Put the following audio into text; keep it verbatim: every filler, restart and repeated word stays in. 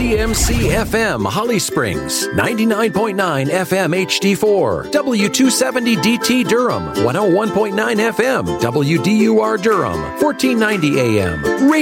C M C F M Holly Springs, ninety-nine point nine F M H D four, W two seventy D T Durham, one oh one point nine F M W D U R Durham, fourteen ninety A M.